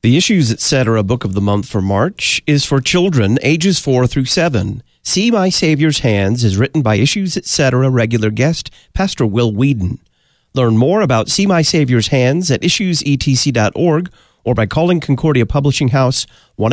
The Issues Etc. Book of the Month for March is for children ages 4 through 7. See My Savior's Hands is written by Issues Etc. regular guest, Pastor Will Whedon. Learn more about See My Savior's Hands at issuesetc.org or by calling Concordia Publishing House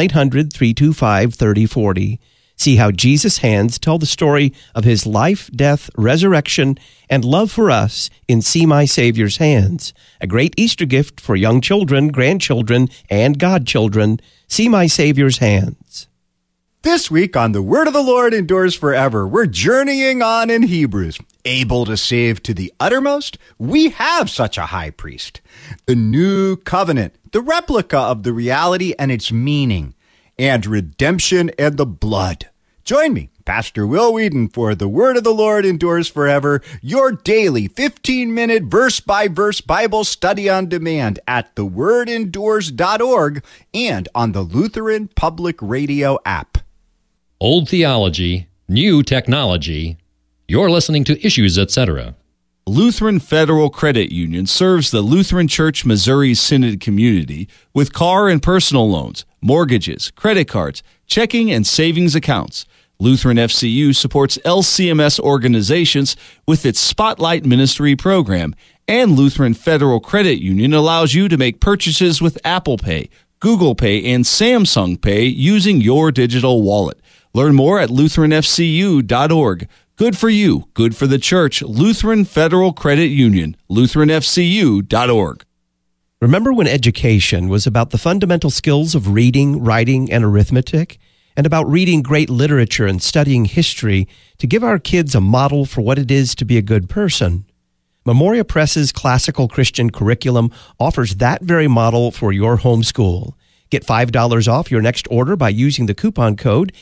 1-800-325-3040. See how Jesus' hands tell the story of his life, death, resurrection, and love for us in See My Savior's Hands, a great Easter gift for young children, grandchildren, and godchildren. See My Savior's Hands. This week on The Word of the Lord Endures Forever, we're journeying on in Hebrews. Able to save to the uttermost, we have such a high priest. The new covenant, the replica of the reality and its meaning, and redemption and the blood. Join me, Pastor Will Whedon, for The Word of the Lord Endures Forever, your daily 15-minute verse-by-verse Bible study on demand at thewordendures.org and on the Lutheran Public Radio app. Old theology, new technology. You're listening to Issues Etc. Lutheran Federal Credit Union serves the Lutheran Church Missouri Synod community with car and personal loans, mortgages, credit cards, checking and savings accounts. Lutheran FCU supports LCMS organizations with its Spotlight Ministry program, and Lutheran Federal Credit Union allows you to make purchases with Apple Pay, Google Pay, and Samsung Pay using your digital wallet. Learn more at lutheranfcu.org. Good for you, good for the church. Lutheran Federal Credit Union, lutheranfcu.org. Remember when education was about the fundamental skills of reading, writing, and arithmetic, and about reading great literature and studying history to give our kids a model for what it is to be a good person? Memoria Press's classical Christian curriculum offers that very model for your homeschool. Get $5 off your next order by using the coupon code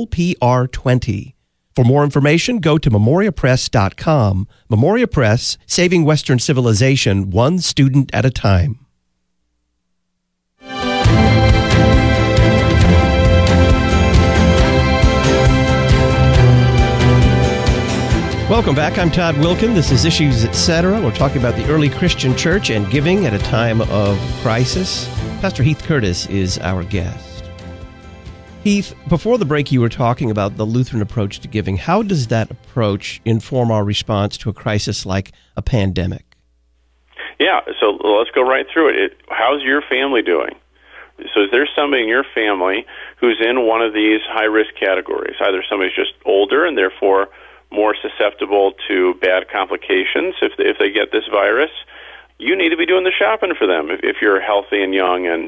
LPR20. For more information, go to memoriapress.com. Memoria Press, saving Western civilization one student at a time. Welcome back. I'm Todd Wilkin. This is Issues Etc. We're talking about the early Christian church and giving at a time of crisis. Pastor Heath Curtis is our guest. Heath, before the break you were talking about the Lutheran approach to giving. How does that approach inform our response to a crisis like a pandemic? Yeah, so let's go right through it. How's your family doing? So is there somebody in your family who's in one of these high-risk categories? Either somebody's just older and therefore more susceptible to bad complications if they get this virus. You need to be doing the shopping for them if you're healthy and young, and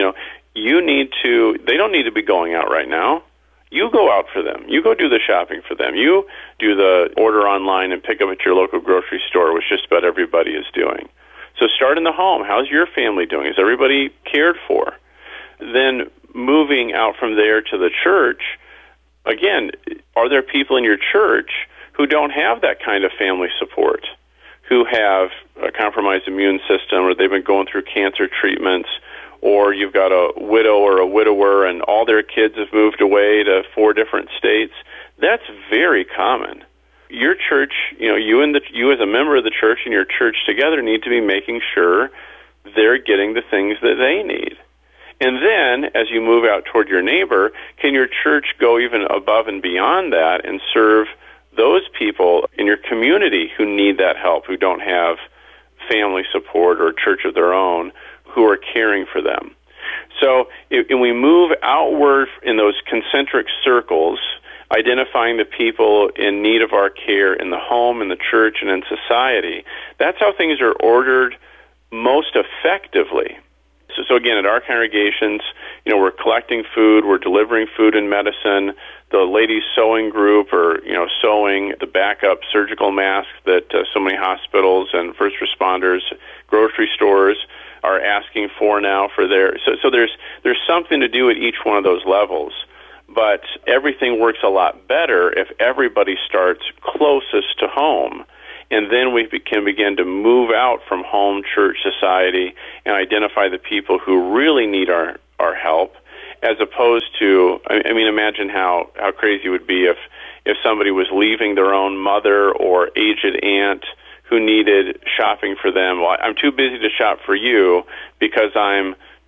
they don't need to be going out right now. You go out for them. You go do the shopping for them. You do the order online and pick up at your local grocery store, which just about everybody is doing. So start in the home. How's your family doing? Is everybody cared for? Then moving out from there to the church, again, are there people in your church who don't have that kind of family support, who have a compromised immune system, or they've been going through cancer treatments, or you've got a widow or a widower and all their kids have moved away to 4 different states? That's very common. Your church, you as a member of the church and your church together need to be making sure they're getting the things that they need. And then, as you move out toward your neighbor, can your church go even above and beyond that and serve those people in your community who need that help, who don't have family support or church of their own, who are caring for them? So if we move outward in those concentric circles, identifying the people in need of our care in the home, in the church, and in society, that's how things are ordered most effectively. So again, at our congregations, we're collecting food, we're delivering food and medicine. The ladies' sewing group are, sewing the backup surgical masks that so many hospitals and first responders, grocery stores are asking for now for their. So there's something to do at each one of those levels, but everything works a lot better if everybody starts closest to home. And then we can begin to move out from home, church, society, and identify the people who really need our help, as opposed to, imagine how crazy it would be if somebody was leaving their own mother or aged aunt who needed shopping for them. Well, I'm too busy to shop for you because I'm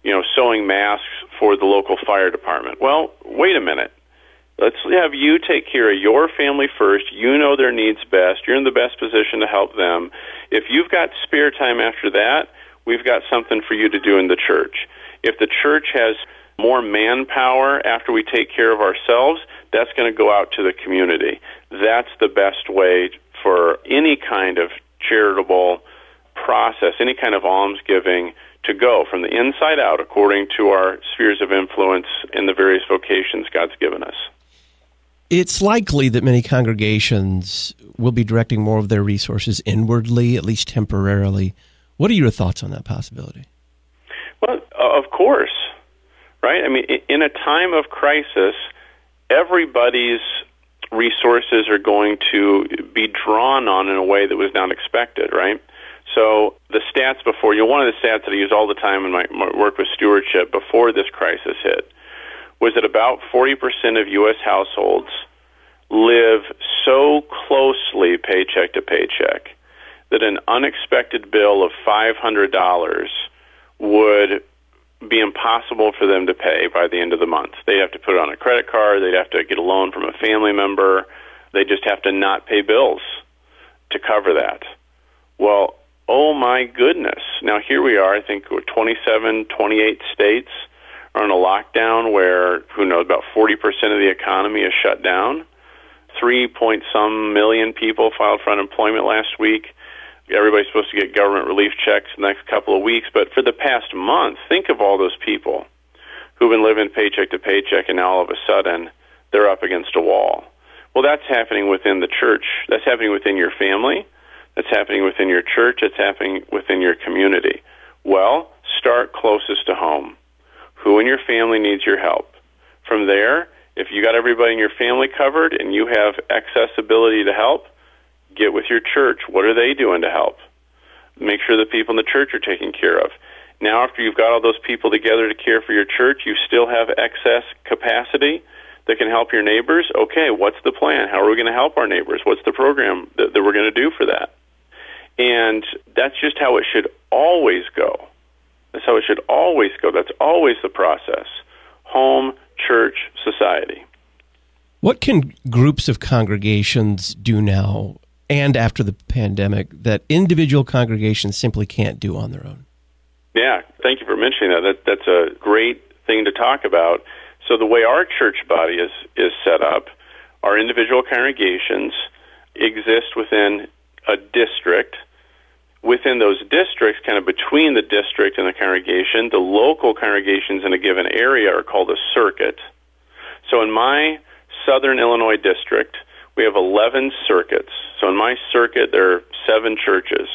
sewing masks for the local fire department. Well, wait a minute. Let's have you take care of your family first. You know their needs best. You're in the best position to help them. If you've got spare time after that, we've got something for you to do in the church. If the church has more manpower after we take care of ourselves, that's going to go out to the community. That's the best way for any kind of charitable process, any kind of almsgiving to go from the inside out according to our spheres of influence in the various vocations God's given us. It's likely that many congregations will be directing more of their resources inwardly, at least temporarily. What are your thoughts on that possibility? Well, of course, right? I mean, in a time of crisis, everybody's resources are going to be drawn on in a way that was not expected, right? So the stats before, one of the stats that I use all the time in my work with stewardship before this crisis hit was that about 40% of U.S. households live so closely paycheck to paycheck that an unexpected bill of $500 would be impossible for them to pay by the end of the month. They'd have to put it on a credit card. They'd have to get a loan from a family member. They just have to not pay bills to cover that. Well, oh my goodness. Now here we are, I think we're 27, 28 states are on a lockdown where, about 40% of the economy is shut down. 3-point-some million people filed for unemployment last week. Everybody's supposed to get government relief checks in the next couple of weeks. But for the past month, think of all those people who've been living paycheck to paycheck, and now all of a sudden they're up against a wall. Well, that's happening within the church. That's happening within your family. That's happening within your church. It's happening within your community. Well, start closest to home. Who in your family needs your help? From there, if you got everybody in your family covered and you have accessibility to help, get with your church. What are they doing to help? Make sure the people in the church are taken care of. Now, after you've got all those people together to care for your church, you still have excess capacity that can help your neighbors. Okay, what's the plan? How are we going to help our neighbors? What's the program that we're going to do for that? And that's just how it should always go. That's how it should always go. That's always the process. Home, church, society. What can groups of congregations do now and after the pandemic that individual congregations simply can't do on their own? Yeah, thank you for mentioning that. That's a great thing to talk about. So the way our church body is set up, our individual congregations exist within a district. Within those districts, kind of between the district and the congregation, the local congregations in a given area are called a circuit. So in my Southern Illinois district, we have 11 circuits. So in my circuit, there are 7 churches.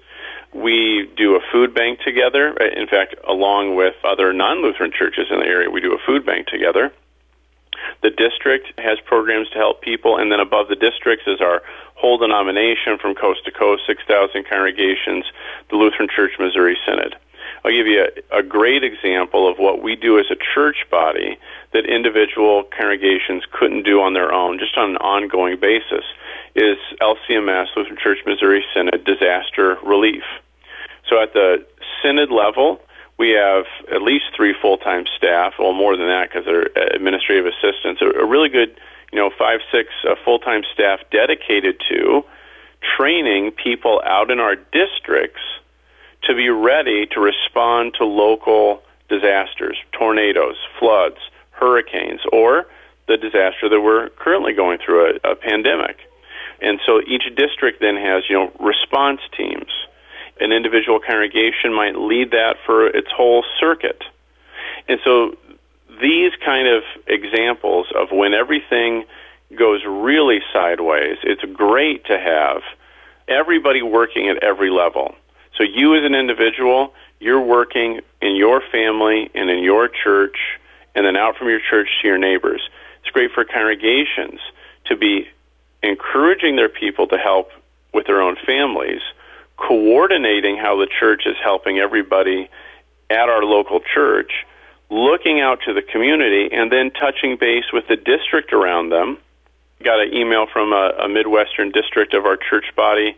We do a food bank together. In fact, along with other non-Lutheran churches in the area, we do a food bank together. The district has programs to help people, and then above the districts is our whole denomination from coast to coast, 6,000 congregations, the Lutheran Church Missouri Synod. I'll give you a great example of what we do as a church body that individual congregations couldn't do on their own, just on an ongoing basis, is LCMS, Lutheran Church Missouri Synod, disaster relief. So at the synod level, we have at least 3 full-time staff, well, more than that because they're administrative assistants, a really good 5, 6 full-time staff dedicated to training people out in our districts to be ready to respond to local disasters, tornadoes, floods, hurricanes, or the disaster that we're currently going through, a pandemic. And so each district then has, response teams. An individual congregation might lead that for its whole circuit. And so these kind of examples of when everything goes really sideways, it's great to have everybody working at every level. So you as an individual, you're working in your family and in your church, and then out from your church to your neighbors. It's great for congregations to be encouraging their people to help with their own families, coordinating how the church is helping everybody at our local church, looking out to the community, and then touching base with the district around them. Got an email from a Midwestern district of our church body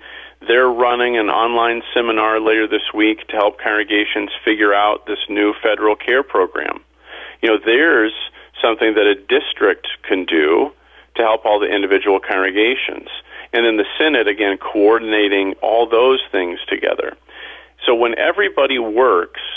They're running an online seminar later this week to help congregations figure out this new federal care program. There's something that a district can do to help all the individual congregations. And then the Synod, again, coordinating all those things together. So when everybody works